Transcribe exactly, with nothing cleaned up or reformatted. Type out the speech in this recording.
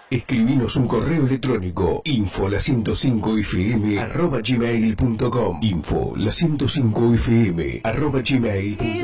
Escribinos un correo electrónico info la ciento cinco f m arroba gmail punto com info la ciento cinco f m arroba gmail punto com